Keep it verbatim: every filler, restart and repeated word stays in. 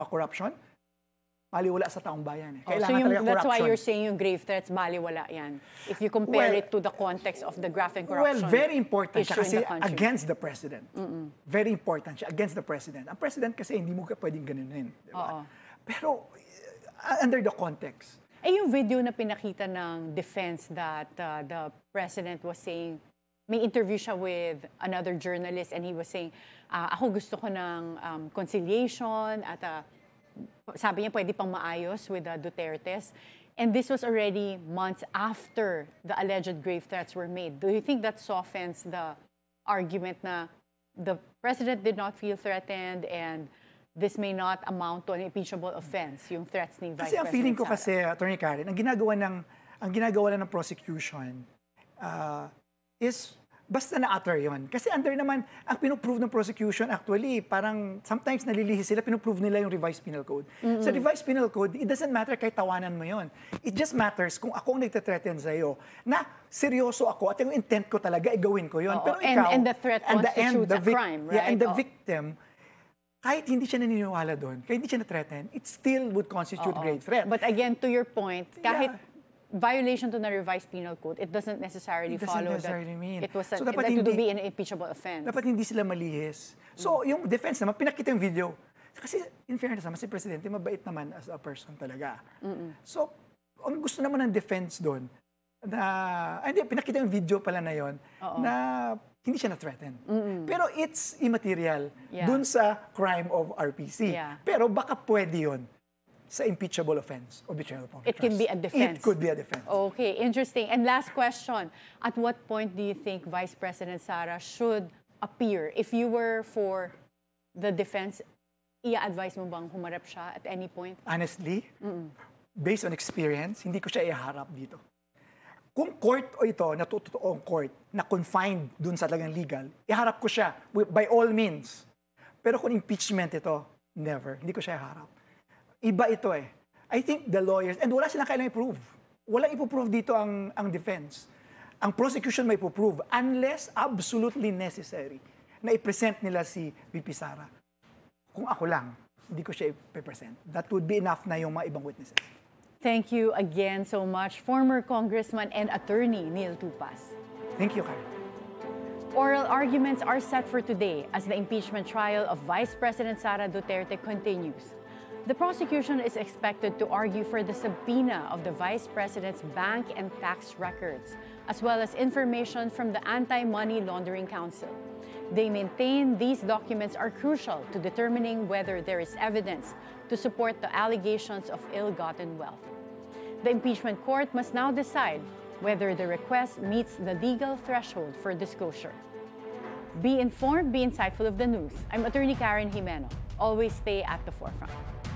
corruption, baliwala sa taong bayan. Eh. Oh, so yung, that's why you're saying yung grave threats, baliwala yan. If you compare well, it to the context of the graft and corruption. Well, very important siya kasi the against the president. Mm-mm. Very important siya against the president. Ang president kasi hindi mo ka pwedeng ganunin. Diba? Pero uh, under the context. Eh yung video na pinakita ng defense that uh, the president was saying, may interview siya with another journalist and he was saying, uh, ako gusto ko ng um, conciliation at uh, sabi niya pwede pang maayos with the Dutertes. And this was already months after the alleged grave threats were made. Do you think that softens the argument na the president did not feel threatened and this may not amount to an impeachable offense, yung threats ni Vice President Sara? Kasi ang feeling ko Sara. kasi, Attorney Karen, ang ginagawa ng, ang ginagawa lang ng prosecution uh, is basta na-utter yun. Kasi under naman, ang pinoprove ng prosecution actually, parang sometimes nalilihis sila, pinoprove nila yung revised penal code. Mm-hmm. Sa revised penal code, it doesn't matter kahit tawanan mo yun. It just matters kung ako ang nagtathreaten sa'yo, na seryoso ako at yung intent ko talaga, igawin ko yun. Oo, Pero and, ikaw, and the threat and the constitutes end, the a vic- crime, right? Yeah, and the Oo. victim, kahit hindi siya naniniwala doon, kahit hindi siya na-threaten, it still would constitute Oo. grave threat. But again, to your point, kahit Yeah. violation to the revised penal code, it doesn't necessarily It doesn't follow necessarily that mean. it was So an, dapat that hindi- to be an impeachable offense. Dapat hindi sila malihis. So, yung defense naman, pinakita yung video. Kasi, in fairness naman, si Presidente, mabait naman as a person talaga. Mm-mm. So, ang gusto naman ng defense doon, na, ay, hindi, pinakita yung video pala na yon na hindi siya na-threaten. Mm-mm. Pero it's immaterial Yeah. dun sa crime of R P C. Yeah. Pero baka pwede yun sa impeachable offense of betrayal of public It can trust. be a defense. It could be a defense. Okay, interesting. And last question, at what point do you think Vice President Sara should appear? If you were for the defense, i-advise mo bang humarap siya at any point? Honestly, Mm-mm. based on experience, hindi ko siya iharap dito. Kung court o ito, na totoong court, na confined dun sa talagang legal, iharap ko siya by all means. Pero kung impeachment ito, never. Hindi ko siya iharap. Iba ito eh. I think the lawyers, and wala silang kailangang i-prove. Walang ipoprove dito ang, ang defense. Ang prosecution may ipoprove unless absolutely necessary na i-present nila si V P Sara. Kung ako lang, hindi ko siya i-present. That would be enough na yung mga ibang witnesses. Thank you again so much, former Congressman and attorney Neil Tupas. Thank you, Karen. Oral arguments are set for today as the impeachment trial of Vice President Sara Duterte continues. The prosecution is expected to argue for the subpoena of the Vice President's bank and tax records, as well as information from the Anti-Money Laundering Council. They maintain these documents are crucial to determining whether there is evidence to support the allegations of ill-gotten wealth. The impeachment court must now decide whether the request meets the legal threshold for disclosure. Be informed, be insightful of the news. I'm Attorney Karen Jimeno. Always stay at the forefront.